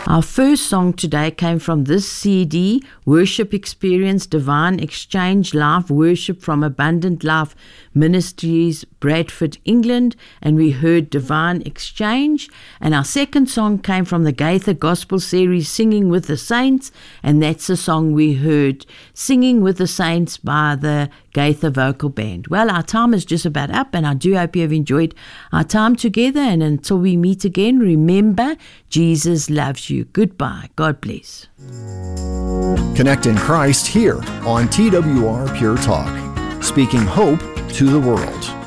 Our first song today came from this CD, Worship Experience, Divine Exchange, Live Worship from Abundant Life Ministries, Bradford, England, and we heard Divine Exchange. And our second song came from the Gaither Gospel series, Singing with the Saints, and that's the song we heard, Singing with the Saints by the Gaither Vocal Band. Well, our time is just about up, and I do hope you have enjoyed our time together, and until we meet again, remember, Jesus loves you. Goodbye. God bless. Connect in Christ here on TWR Pure Talk, speaking hope to the world.